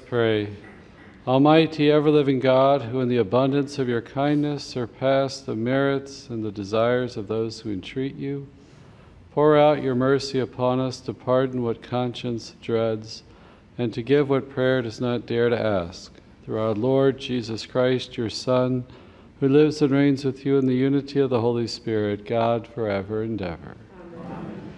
pray. Almighty, ever-living God, who in the abundance of your kindness surpass the merits and the desires of those who entreat you, pour out your mercy upon us to pardon what conscience dreads and to give what prayer does not dare to ask. Through our Lord Jesus Christ, your Son, who lives and reigns with you in the unity of the Holy Spirit, God, forever and ever. Amen.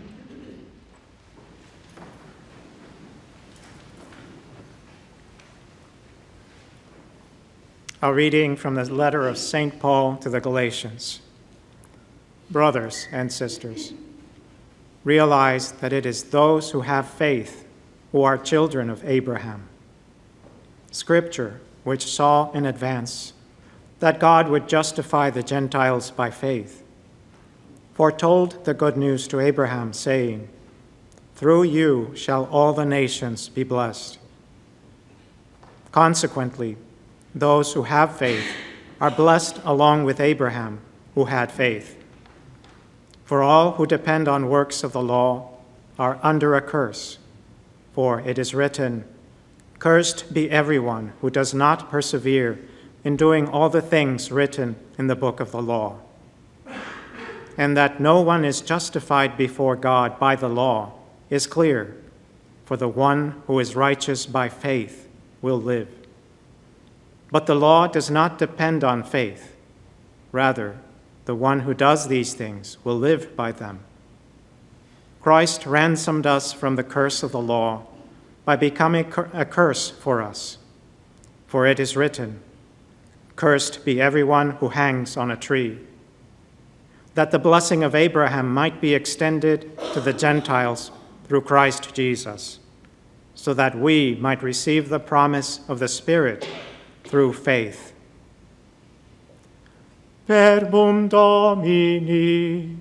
A reading from the letter of St. Paul to the Galatians. Brothers and sisters, realize that it is those who have faith who are children of Abraham. Scripture, which saw in advance that God would justify the Gentiles by faith, foretold the good news to Abraham, saying, "Through you shall all the nations be blessed." Consequently, those who have faith are blessed along with Abraham, who had faith. For all who depend on works of the law are under a curse, for it is written, "Cursed be everyone who does not persevere in doing all the things written in the book of the law." And that no one is justified before God by the law is clear, for the one who is righteous by faith will live. But the law does not depend on faith. Rather, the one who does these things will live by them. Christ ransomed us from the curse of the law by becoming a curse for us. For it is written, "Cursed be everyone who hangs on a tree," that the blessing of Abraham might be extended to the Gentiles through Christ Jesus, so that we might receive the promise of the Spirit through faith. Verbum Domini.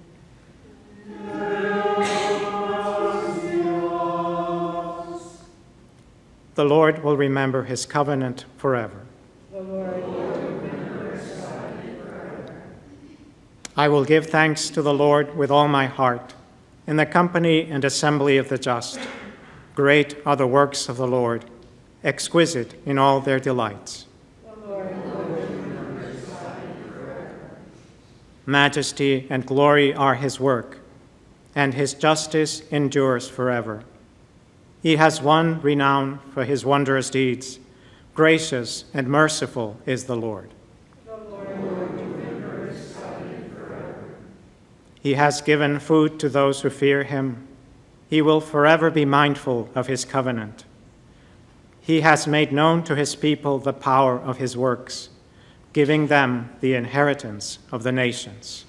The Lord will remember his covenant forever. The Lord will remember his covenant forever. I will give thanks to the Lord with all my heart, in the company and assembly of the just. Great are the works of the Lord, exquisite in all their delights. Majesty and glory are his work, and his justice endures forever. He has won renown for his wondrous deeds. Gracious and merciful is the Lord. The Lord remembers his covenant forever. He has given food to those who fear him. He will forever be mindful of his covenant. He has made known to his people the power of his works, giving them the inheritance of the nations.